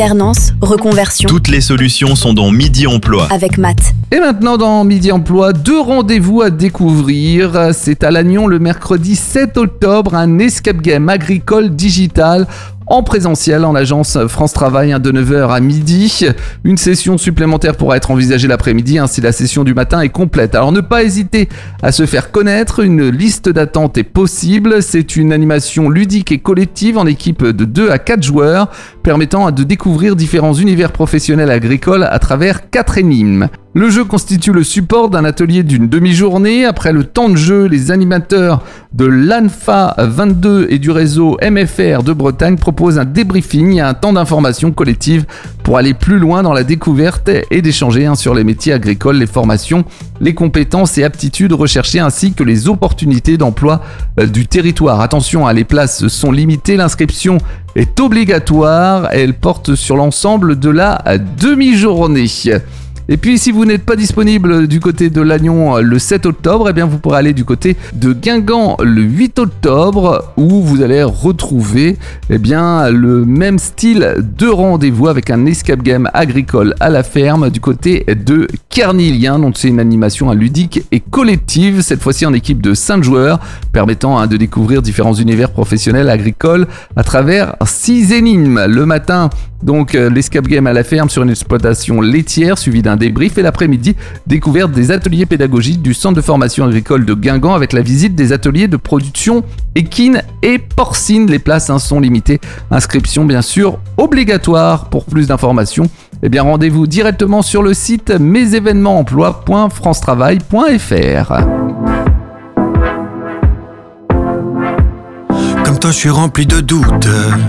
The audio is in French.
Alternance, reconversion. Toutes les solutions sont dans Midi Emploi. Avec Matt. Et maintenant dans Midi Emploi, 2 rendez-vous à découvrir. C'est à Lannion le mercredi 7 octobre, un escape game agricole digital en présentiel en agence France Travail de 9h à midi. Une session supplémentaire pourra être envisagée l'après-midi, si la session du matin est complète. Alors ne pas hésiter à se faire connaître, une liste d'attente est possible. C'est une animation ludique et collective en équipe de 2 à 4 joueurs, permettant de découvrir différents univers professionnels agricoles à travers 4 énigmes. Le jeu constitue le support d'un atelier d'une demi-journée. Après le temps de jeu, les animateurs de l'ANFA 22 et du réseau MFR de Bretagne proposent un débriefing et un temps d'information collective pour aller plus loin dans la découverte et d'échanger sur les métiers agricoles, les formations, les compétences et aptitudes recherchées ainsi que les opportunités d'emploi du territoire. Attention, les places sont limitées, l'inscription est obligatoire, elle porte sur l'ensemble de la demi-journée. Et puis si vous n'êtes pas disponible du côté de Lannion le 7 octobre, vous pourrez aller du côté de Guingamp le 8 octobre où vous allez retrouver le même style de rendez-vous avec un escape game agricole à la ferme du côté de Kernilien. Donc c'est une animation ludique et collective, cette fois-ci en équipe de 5 joueurs, permettant de découvrir différents univers professionnels agricoles à travers 6 énigmes. Le matin, donc l'escape game à la ferme sur une exploitation laitière suivi d'un débrief, et l'après-midi, découverte des ateliers pédagogiques du centre de formation agricole de Guingamp avec la visite des ateliers de production équine et porcine. Les places sont limitées, inscription bien sûr obligatoire. Pour plus d'informations, rendez-vous directement sur le site mesévénementemploi.francetravail.fr. Comme toi je suis rempli de doutes,